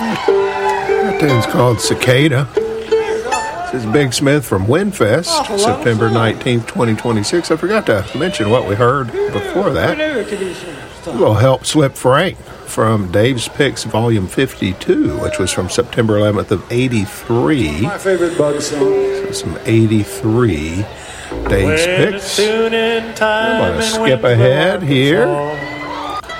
That tune's called Cicada. This is Big Smith from Winfest, September 19th, 2026. I forgot to mention what we heard before that. A little Help Slip Frank from Dave's Picks Volume 52, which was from September 11th of 83. My favorite Bug song. So some 83 Dave's Picks. I'm going to skip ahead here.